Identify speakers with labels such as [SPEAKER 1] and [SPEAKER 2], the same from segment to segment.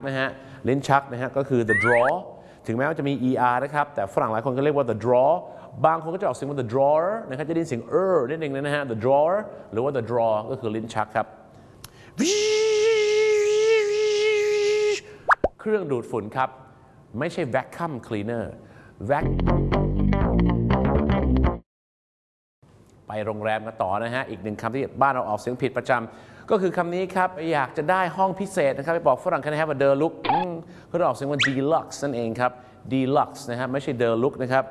[SPEAKER 1] นะฮะลิ้นชักนะฮะก็คือ the draw ถึงแม้ว่าจะมี er นะครับแต่ฝรั่งหลายคนก็เรียกว่า the draw บางคนก็จะออกเสียงว่า the drawer นะครับจะได้ยินเสียงนิดนึงนะฮะ the drawer หรือว่า the draw ก็คือลิ้นชักครับเครื่องดูดฝุ่นครับไม่ใช่ vacuum cleaner ไปโรงแรมกันต่อนะฮะอีกหนึ่งคำที่บ้านเราออกเสียงผิดประจำก็คือคำนี้ครับอยากจะได้ห้องพิเศษนะครับไปบอกฝรั่ง can I have a deluxe เขาจะออกเสียงว่า deluxe นั่นเองครับ deluxe นะฮะไม่ใช่ deluxe นะครับ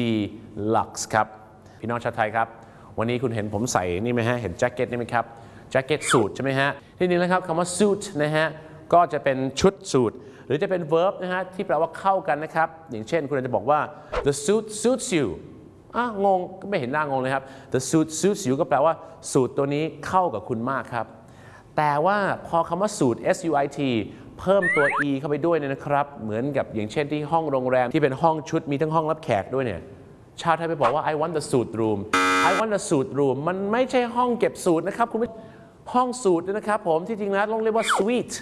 [SPEAKER 1] deluxe ครับพี่น้องชาวไทยครับวันนี้คุณเห็นผมใส่นี่ไหมฮะเห็นแจ็คเก็ตนี่ไหมครับแจ็คเก็ตสูทใช่ไหมฮะที่นี่นะครับคำว่า suit นะฮะก็จะเป็นชุดสูทหรือจะเป็น verb นะฮะที่แปลว่าเข้ากันนะครับอย่างเช่นคุณจะบอกว่า the suit suits youงงก็ไม่เห็นหน้างงเลยครับ the suit suits you ก็แปลว่าสูทตัวนี้เข้ากับคุณมากครับแต่ว่าพอคำว่าสูท suit เพิ่มตัว e เข้าไปด้วยเนี่ยนะครับเหมือนกับอย่างเช่นที่ห้องโรงแรมที่เป็นห้องชุดมีทั้งห้องรับแขกด้วยเนี่ยชาวไทยไปบอกว่า I want the suit room I want the suit room มันไม่ใช่ห้องเก็บสูทนะครับคุณห้องสูทนะครับผมที่จริงแล้วต้องเรียกว่า suite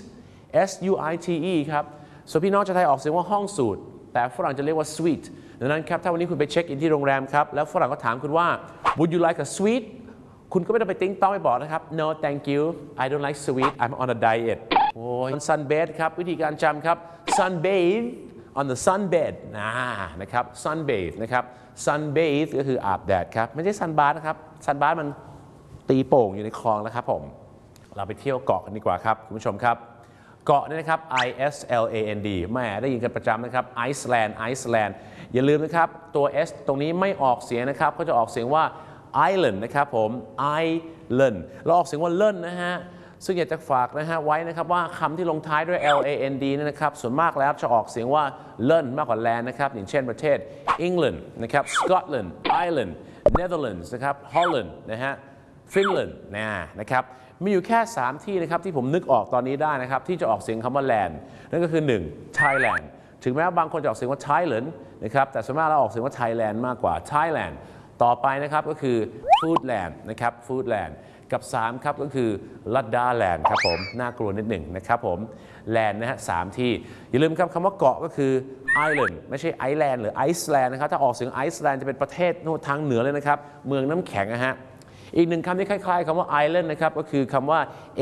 [SPEAKER 1] suite ครับส่วนพี่น้องชาวไทยออกเสียงว่าห้องสูทแต่ฝรั่งจะเรียกว่า suite ดังนั้นครับถ้าวันนี้คุณไปเช็คอินที่โรงแรมครับแล้วฝรั่งก็ถามคุณว่า would you like a suite คุณก็ไม่ต้องไปติ้งต้องไปบอกนะครับ no thank you I don't like sweet I'm on a diet โอ้ย sunbathe ครับวิธีการจำครับ sunbathe on the sunbed นะครับ sunbathe นะครับ sunbathe ก็คืออาบแดดครับไม่ใช่ sunbath นะครับ sunbath มันตีโป่งอยู่ในคลองนะครับผมเราไปเที่ยวเกาะกันดีกว่าครับคุณผู้ชมครับเกาะนี่นะครับ Iceland แม่ได้ยินกันประจำนะครับ Iceland อย่าลืมนะครับตัว S ตรงนี้ไม่ออกเสียงนะครับก็จะออกเสียงว่า island นะครับผม island เราออกเสียงว่าเล่นนะฮะซึ่งอยากจะฝากนะฮะไว้นะครับว่าคำที่ลงท้ายด้วย land นี่นะครับส่วนมากแล้วจะออกเสียงว่าเล่นมากกว่า land นะครับอย่างเช่นประเทศ England นะครับ Scotland Ireland Netherlands นะครับ Holland นะฮะ Finland นะครับมีอยู่แค่3ที่นะครับที่ผมนึกออกตอนนี้ได้นะครับที่จะออกเสียงคำว่า land นั่นก็คือ 1. Thailand ถึงแม้ว่าบางคนจะออกเสียงว่า Thailand นะครับแต่ส่วนมากเราออกเสียงว่า Thailand มากกว่า Thailand ต่อไปนะครับก็คือ Foodland นะครับ Foodland กับ3ครับก็คือลัดดาแลนด์ครับผมน่ากลัวนิดหนึ่งนะครับผมแลนด์นะฮะ3ที่อย่าลืมครับคำว่าเกาะก็คือ Island ไม่ใช่ Iceland หรือ Iceland นะครับถ้าออกเสียง Iceland จะเป็นประเทศทางเหนือเลยนะครับเมืองน้ำแข็งนะฮะอีกหนึ่งคำที่คล้ายๆคำว่า island นะครับก็คือคำว่า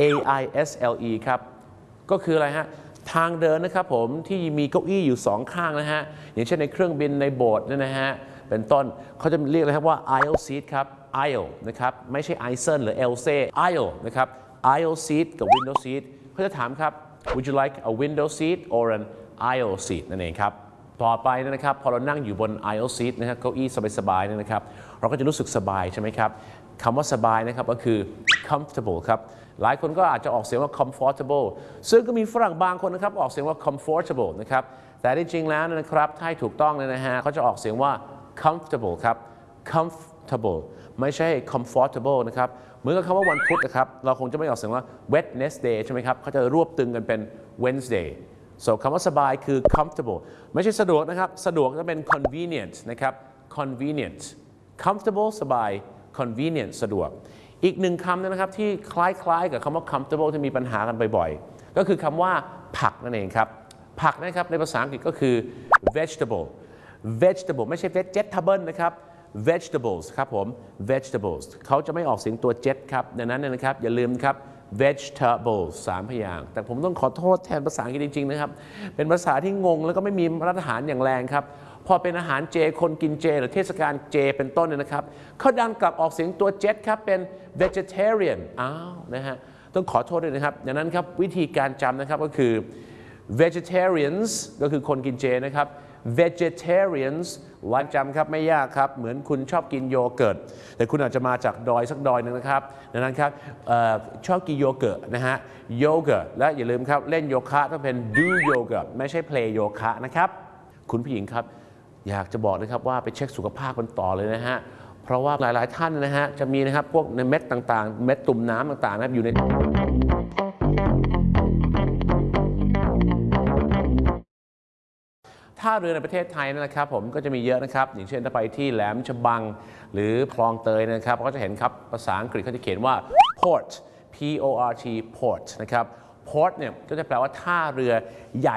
[SPEAKER 1] aisle ครับก็คืออะไรฮะทางเดินนะครับผมที่มีเก้าอี้อยู่2ข้างนะฮะอย่างเช่นในเครื่องบินในโบสถ์นี่นะฮะเป็นต้นเขาจะเรียกอะไรครับว่า aisle seat ครับ aisle นะครับไม่ใช่ aisle หรือ else aisle นะครับ aisle seat กับ window seat เขาจะถามครับ would you like a window seat or an aisle seat นั่นเองครับต่อไปนะครับพอเรานั่งอยู่บน aisle seat นะครับเก้าอี้สบายๆนะครับเราก็จะรู้สึกสบายใช่ไหมครับคำว่าสบายนะครับก็คือ comfortable ครับหลายคนก็อาจจะออกเสียงว่า comfortable ซึ่งก็มีฝรั่งบางคนนะครับออกเสียงว่า comfortable นะครับแต่ที่จริงแล้วนะครับถ้าถูกต้องนะฮะเขาจะออกเสียงว่า comfortable ครับ comfortable ไม่ใช่ comfortable นะครับเหมือนกับคำว่าวันพุธนะครับเราคงจะไม่ออกเสียงว่า Wednesday ใช่ไหมครับเขาจะรวบตึงกันเป็น Wednesday so คำว่าสบายคือ comfortable ไม่ใช่สะดวกนะครับสะดวกจะเป็น convenient นะครับ convenient comfortable สบายconvenient สะดวกอีกหนึ่งคำนะครับที่คล้ายๆกับคำว่า comfortable ที่มีปัญหากันบ่อยๆก็คือคำว่าผักนั่นเองครับผักนะครับในภาษาอังกฤษก็คือ vegetable ไม่ใช่ vegetable นะครับ vegetables ครับผม vegetables เขาจะไม่ออกเสียงตัว jet ครับดังนั้นนะครับอย่าลืมครับ vegetables 3 พยางค์แต่ผมต้องขอโทษแทนภาษาอังกฤษจริงๆนะครับเป็นภาษาที่งงแล้วก็ไม่มีมาตรฐานอย่างแรงครับพอเป็นอาหารเจคนกินเจหรือเทศกาลเจเป็นต้นเนี่ยนะครับเขาดันกลับออกเสียงตัวเจ็ตครับเป็น vegetarian นะฮะต้องขอโทษด้วยนะครับดังนั้นครับวิธีการจำนะครับก็คือ vegetarians ก็คือคนกินเจนะครับ vegetarians วันจำครับไม่ยากครับเหมือนคุณชอบกินโยเกิร์ตแต่คุณอาจจะมาจากดอยสักดอยหนึ่งนะครับดังนั้นครับชอบกินโยเกิร์ตนะฮะโยเกิร์ตและอย่าลืมครับเล่นโยคะต้องเป็น do yoga ไม่ใช่ play โยคะนะครับคุณผู้หญิงครับอยากจะบอกนะครับว่าไปเช็คสุขภาพกันต่อเลยนะฮะเพราะว่าหลายๆท่านนะฮะจะมีนะครับพวกในเม็ดต่างๆเม็ดตุ่มน้ำต่างๆนะครับอยู่ในท่าเรือในประเทศไทยนะครับผมก็จะมีเยอะนะครับอย่างเช่นถ้าไปที่แหลมฉบังหรือคลองเตยนะครับก็จะเห็นครับภาษาอังกฤษเขาจะเขียนว่า port P O R T port นะครับ port เนี่ยก็จะแปลว่าท่าเรือใหญ่